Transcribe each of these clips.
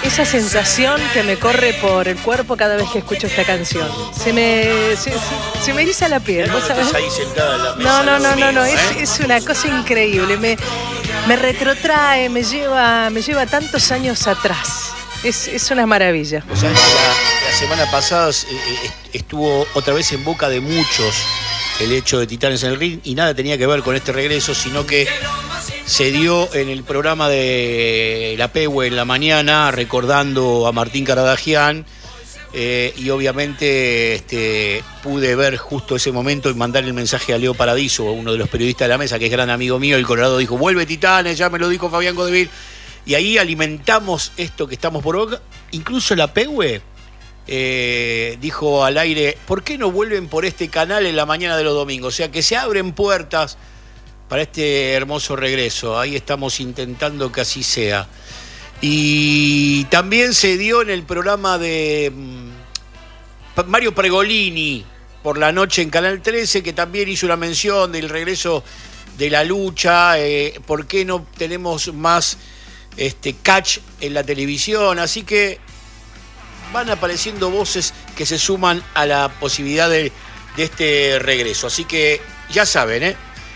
esa sensación que me corre por el cuerpo cada vez que escucho esta canción. Se me eriza la piel, ¿vos sabés? Ahí sentada en la mesa No. Es una cosa increíble. Me retrotrae, me lleva tantos años atrás. Es una maravilla. O sea, la semana pasada estuvo otra vez en boca de muchos el hecho de Titanes en el Ring, y nada tenía que ver con este regreso, sino que se dio en el programa de la Pehue en la mañana, recordando a Martín Caradagian, y obviamente pude ver justo ese momento y mandar el mensaje a Leo Paradiso, uno de los periodistas de la mesa, que es gran amigo mío. El Colorado dijo: vuelve Titanes, ya me lo dijo Fabián Godevil. Y ahí alimentamos esto que estamos por boca. Incluso la Pehue dijo al aire: ¿por qué no vuelven por este canal en la mañana de los domingos? O sea, que se abren puertas para este hermoso regreso. Ahí estamos intentando que así sea. Y también se dio en el programa de Mario Pregolini por la noche en Canal 13, que también hizo una mención del regreso de la lucha. ¿Por qué no tenemos más catch en la televisión? Así que van apareciendo voces que se suman a la posibilidad de este regreso. Así que ya saben,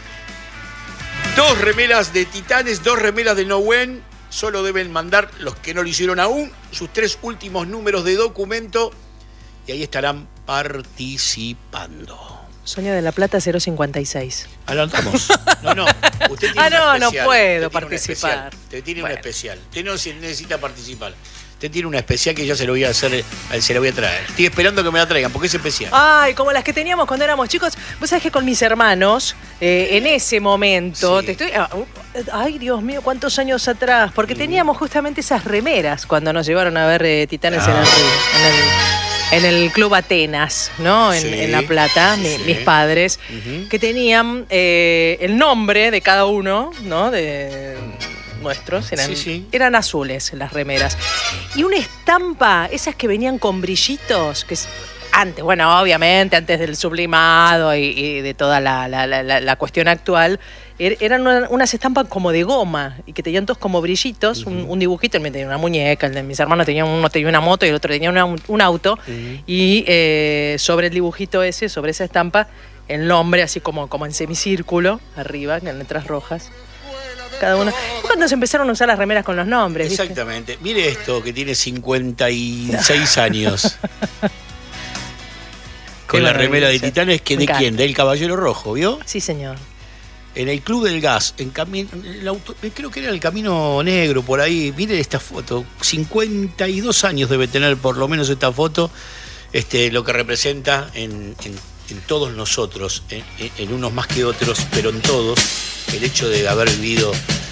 2 remeras de Titanes, 2 remeras de No When. Solo deben mandar, los que no lo hicieron aún, sus 3 últimos números de documento y ahí estarán participando. Sonia de la Plata 056. Adelantamos. No. Usted tiene no puedo participar. Usted tiene un especial. Usted no necesita participar. Usted tiene una especial que ya se lo voy a hacer, se la voy a traer. Estoy esperando que me la traigan, porque es especial. Ay, como las que teníamos cuando éramos chicos. Vos sabés que con mis hermanos, en ese momento, sí. Ay, Dios mío, cuántos años atrás. Porque teníamos justamente esas remeras cuando nos llevaron a ver Titanes en el Club Atenas, ¿no? En La Plata, mis padres, que tenían el nombre de cada uno, ¿no? De nuestros, eran azules las remeras. Y una estampa, esas que venían con brillitos, que antes, bueno, obviamente, antes del sublimado y de toda la cuestión actual, eran unas estampas como de goma y que tenían todos como brillitos, un dibujito. El mío tenía una muñeca, el de mis hermanos uno tenía una moto y el otro tenía un auto, y sobre el dibujito ese, sobre esa estampa, el nombre así como en semicírculo, arriba, en letras rojas. Cada uno. Cuando se empezaron a usar las remeras con los nombres. Exactamente. ¿Viste? Mire esto, que tiene 56 años. Con la remera de Titanes, que ¿de quién? Del Caballero Rojo, ¿vio? Sí, señor. En el Club del Gas, creo que era el Camino Negro, por ahí. Miren esta foto. 52 años debe tener por lo menos esta foto. Lo que representa en todos nosotros, en unos más que otros, pero en todos, el hecho de haber vivido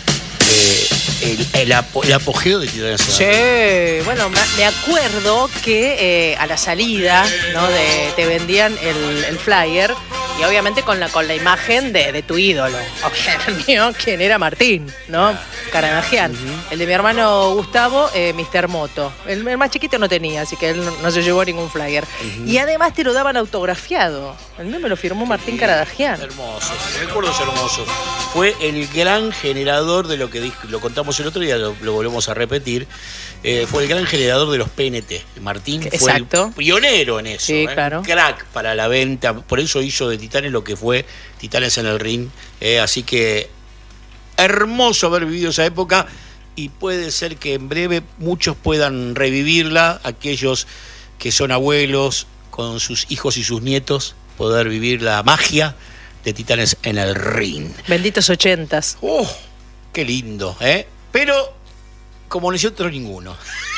el apogeo de Titanes. Sí, bueno, me acuerdo que a la salida, ¿no? te vendían el flyer, y obviamente con la imagen de tu ídolo. El mío, quien era Martín, ¿no? Caradagian. El de mi hermano Gustavo, Mr. Moto. El más chiquito no tenía, así que él no se llevó ningún flyer. Y además te lo daban autografiado. El mío me lo firmó Martín Caradagian. Hermoso, recuerdos hermosos. Fue el gran generador de lo que lo contamos el otro día, lo volvemos a repetir. Fue el gran generador de los PNT. Martín fue el pionero en eso. Sí, claro. Crack para la venta. Por eso hizo de Titanes lo que fue Titanes en el Ring. Así que hermoso haber vivido esa época, y puede ser que en breve muchos puedan revivirla, aquellos que son abuelos con sus hijos y sus nietos, poder vivir la magia de Titanes en el Ring. Benditos 80s. ¡Oh! ¡Qué lindo! Pero como nosotros ninguno.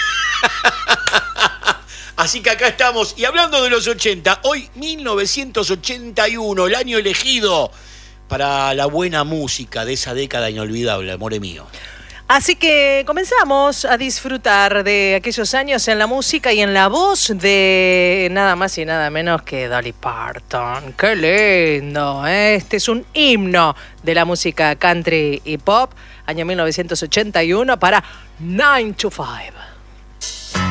Así que acá estamos. Y hablando de los 80, hoy 1981, el año elegido para la buena música de esa década inolvidable, amore mío. Así que comenzamos a disfrutar de aquellos años en la música y en la voz de nada más y nada menos que Dolly Parton. ¡Qué lindo! Este es un himno de la música country y pop, año 1981, para 9 to 5.